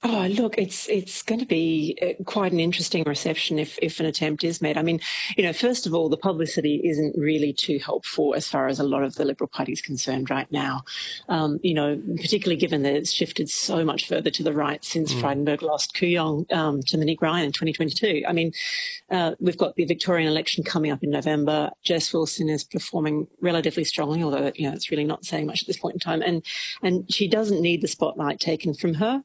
Oh, look, it's going to be quite an interesting reception if an attempt is made. I mean, first of all, the publicity isn't really too helpful as far as a lot of the Liberal Party is concerned right now. Particularly given that it's shifted so much further to the right since Frydenberg lost Kooyong to Monique Ryan in 2022. I mean, we've got the Victorian election coming up in November. Jess Wilson is performing relatively strongly, although it's really not saying much at this point in time, and she doesn't need the spotlight taken from her.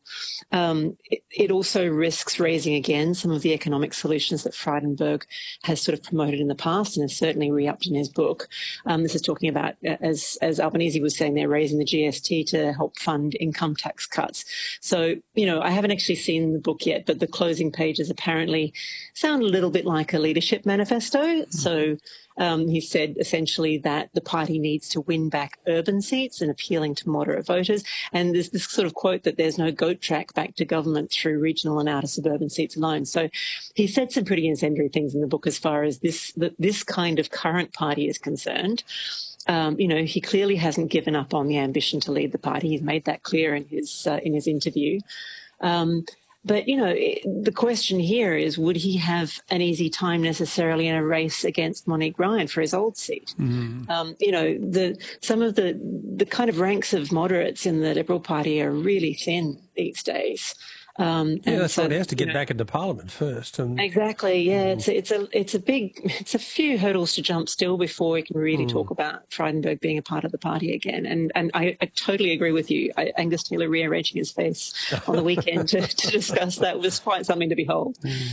It also risks raising again some of the economic solutions that Frydenberg has sort of promoted in the past and has certainly re-upped in his book. This is talking about, as Albanese was saying, they're raising the GST to help fund income tax cuts. So, I haven't actually seen the book yet, but the closing pages apparently sound a little bit like a leadership manifesto. So he said essentially that the party needs to win back urban seats and appealing to moderate voters. And there's this sort of quote that there's no goat track back to government through regional and outer suburban seats alone. So he said some pretty incendiary things in the book as far as this kind of current party is concerned. He clearly hasn't given up on the ambition to lead the party. He's made that clear in his interview. But, the question here is, would he have an easy time necessarily in a race against Monique Ryan for his old seat? Some of the kind of ranks of moderates in the Liberal Party are really thin these days. That's right. He has to get back into Parliament first. Exactly. Yeah, it's a few hurdles to jump still before we can really talk about Frydenberg being a part of the party again. And I totally agree with you. Angus Taylor rearranging his face on the weekend to discuss that was quite something to behold.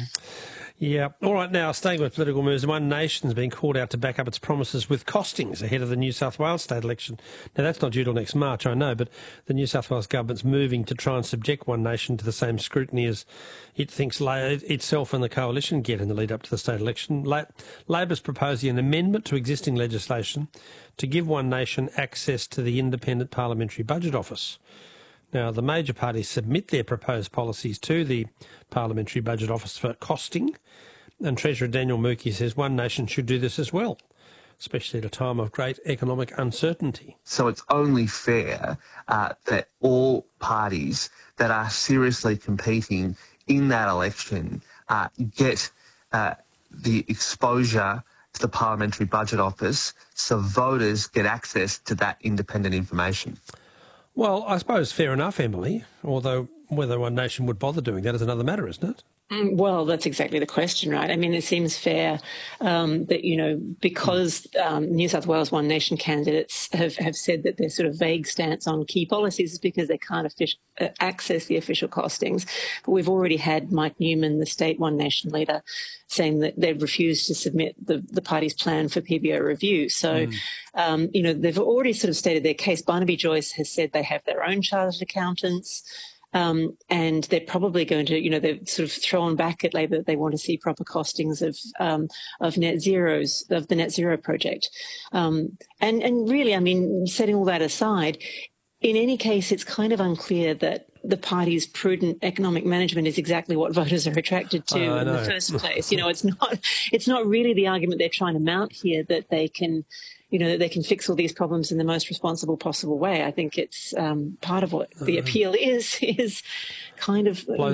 Yeah. All right, now, staying with political moves, One Nation's been called out to back up its promises with costings ahead of the New South Wales state election. Now, that's not due till next March, I know, but the New South Wales government's moving to try and subject One Nation to the same scrutiny as it thinks itself and the coalition get in the lead up to the state election. Labor's proposing an amendment to existing legislation to give One Nation access to the Independent Parliamentary Budget Office. Now, the major parties submit their proposed policies to the Parliamentary Budget Office for costing, and Treasurer Daniel Murky says One Nation should do this as well, especially at a time of great economic uncertainty. So it's only fair that all parties that are seriously competing in that election get the exposure to the Parliamentary Budget Office so voters get access to that independent information. Well, I suppose fair enough, Emily, although whether One Nation would bother doing that is another matter, isn't it? Well, that's exactly the question, right? I mean, it seems fair that, because New South Wales One Nation candidates have said that their sort of vague stance on key policies is because they can't access the official costings. But we've already had Mike Newman, the state One Nation leader, saying that they've refused to submit the party's plan for PBO review. So, they've already sort of stated their case. Barnaby Joyce has said they have their own chartered accountants. And they're probably going to, they've sort of thrown back at Labor that they want to see proper costings of net zeros, of the net zero project. And really, I mean, setting all that aside, in any case, it's kind of unclear that the party's prudent economic management is exactly what voters are attracted to in the first place. It's not really the argument they're trying to mount here that they can they can fix all these problems in the most responsible possible way. I think it's part of what the appeal is kind of, blow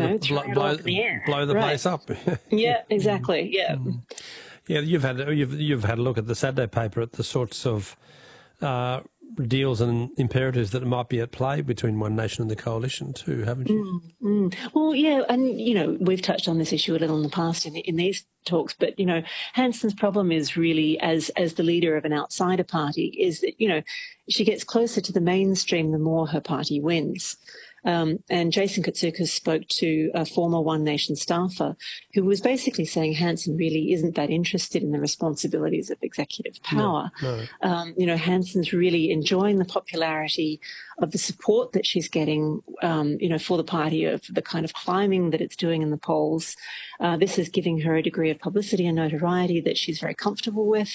the place up. Yeah, exactly. Yeah. Yeah, you've had a look at the Saturday paper at the sorts of deals and imperatives that might be at play between One Nation and the coalition too, haven't you? Well, yeah, and we've touched on this issue a little in the past in these talks, but Hanson's problem is really as the leader of an outsider party is that she gets closer to the mainstream the more her party wins. And Jason Katsukas spoke to a former One Nation staffer who was basically saying Hanson really isn't that interested in the responsibilities of executive power. No. Hanson's really enjoying the popularity of the support that she's getting, for the party, of the kind of climbing that it's doing in the polls. This is giving her a degree of publicity and notoriety that she's very comfortable with.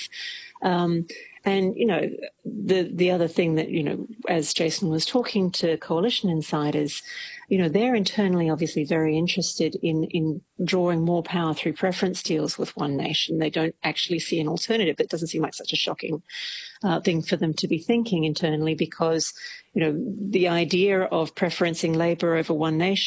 And, the other thing that, as Jason was talking to coalition insiders, they're internally obviously very interested in drawing more power through preference deals with One Nation. They don't actually see an alternative. That doesn't seem like such a shocking thing for them to be thinking internally because, the idea of preferencing Labor over One Nation